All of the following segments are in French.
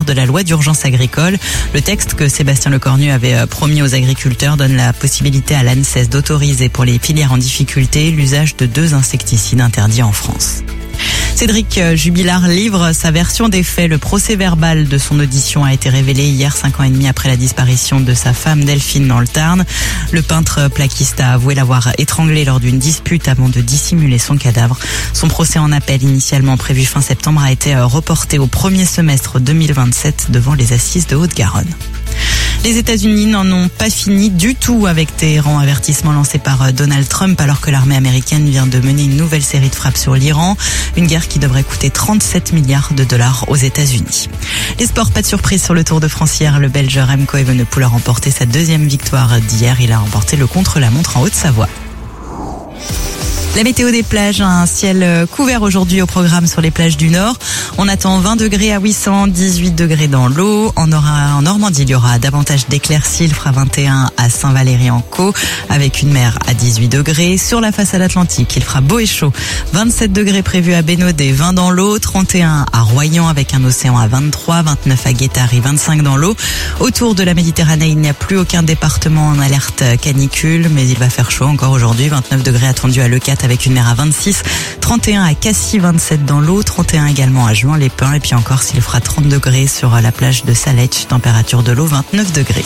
de la loi d'urgence agricole. Le texte que Sébastien Lecornu avait promis aux agriculteurs donne la possibilité à l'ANSES d'autoriser pour les filières en difficulté l'usage de 2 insecticides interdits en France. Cédric Jubilard livre sa version des faits. Le procès-verbal de son audition a été révélé hier, 5 ans et demi après la disparition de sa femme Delphine dans le Tarn. Le peintre plaquiste a avoué l'avoir étranglé lors d'une dispute avant de dissimuler son cadavre. Son procès en appel, initialement prévu fin septembre, a été reporté au premier semestre 2027 devant les assises de Haute-Garonne. Les États-Unis n'en ont pas fini du tout avec Téhéran, avertissement lancé par Donald Trump alors que l'armée américaine vient de mener une nouvelle série de frappes sur l'Iran. Une guerre qui devrait coûter 37 milliards de dollars aux États-Unis. Les sports, pas de surprise sur le Tour de France hier. Le Belge Remco Evenepoel a remporté sa 2e victoire d'hier. Il a remporté le contre-la-montre en Haute-Savoie. La météo des plages, un ciel couvert aujourd'hui au programme sur les plages du Nord. On attend 20 degrés à Ouessant, 18 degrés dans l'eau. En Normandie, il y aura davantage d'éclaircies. Il fera 21 à Saint-Valery-en-Caux avec une mer à 18 degrés. Sur la façade atlantique, il fera beau et chaud. 27 degrés prévus à Bénodet, 20 dans l'eau, 31 à Royan avec un océan à 23, 29 à Guétari, 25 dans l'eau. Autour de la Méditerranée, il n'y a plus aucun département en alerte canicule, mais il va faire chaud encore aujourd'hui. 29 degrés attendus à Leucate avec une mer à 26, 31 à Cassis, 27 dans l'eau, 31 également à Juan-les-Pins et puis encore s'il fera 30 degrés sur la plage de Saletch, température de l'eau 29 degrés.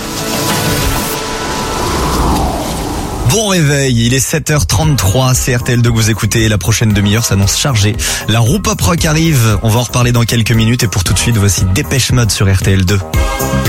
Bon réveil, il est 7h33, c'est RTL2 que vous écoutez, la prochaine demi-heure s'annonce chargée. La roue pop rock arrive, on va en reparler dans quelques minutes et pour tout de suite, voici Dépêche Mode sur RTL2.